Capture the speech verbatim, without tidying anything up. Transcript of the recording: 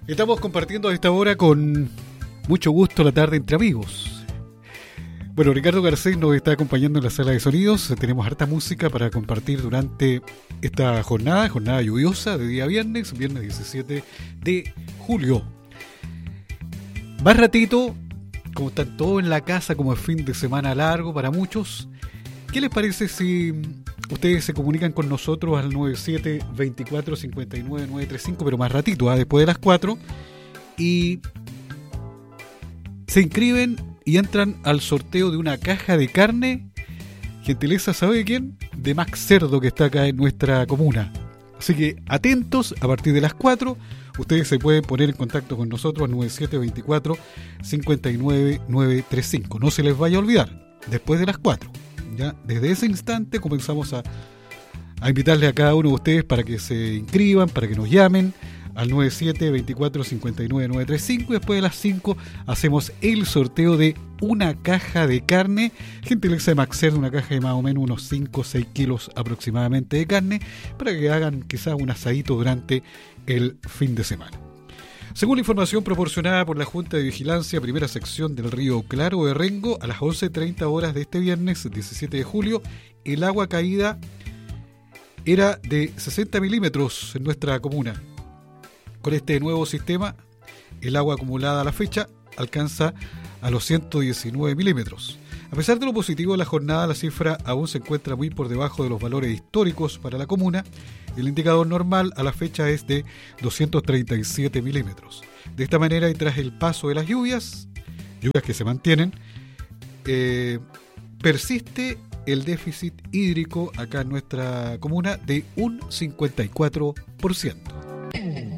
Estamos compartiendo a esta hora con mucho gusto la tarde entre amigos. Bueno, Ricardo Garcés nos está acompañando en la sala de sonidos. Tenemos harta música para compartir durante esta jornada, jornada lluviosa de día viernes, viernes diecisiete de julio. Más ratito, como están todos en la casa, como es fin de semana largo para muchos, ¿qué les parece si ustedes se comunican con nosotros al nueve siete, veinticuatro, cincuenta y nueve, nueve treinta y cinco, pero más ratito, ¿eh? Después de las cuatro, y se inscriben y entran al sorteo de una caja de carne, gentileza, ¿sabe de quién? De Max Cerdo, que está acá en nuestra comuna. Así que atentos, a partir de las cuatro, ustedes se pueden poner en contacto con nosotros al nueve siete, veinticuatro, cincuenta y nueve, nueve treinta y cinco. No se les vaya a olvidar, después de las cuatro. Ya, desde ese instante comenzamos a, a invitarle a cada uno de ustedes para que se inscriban, para que nos llamen al nueve siete, veinticuatro, cincuenta y nueve, nueve treinta y cinco, y después de las cinco hacemos el sorteo de una caja de carne, gentileza de Maxer, una caja de más o menos unos cinco o seis kilos aproximadamente de carne, para que hagan quizás un asadito durante el fin de semana. Según la información proporcionada por la Junta de Vigilancia, primera sección del río Claro de Rengo, a las once treinta horas de este viernes diecisiete de julio, el agua caída era de sesenta milímetros en nuestra comuna. Con este nuevo sistema, el agua acumulada a la fecha alcanza a los ciento diecinueve milímetros. A pesar de lo positivo de la jornada, la cifra aún se encuentra muy por debajo de los valores históricos para la comuna. El indicador normal a la fecha es de doscientos treinta y siete milímetros. De esta manera, y tras el paso de las lluvias, lluvias que se mantienen, eh, persiste el déficit hídrico acá en nuestra comuna de un cincuenta y cuatro por ciento.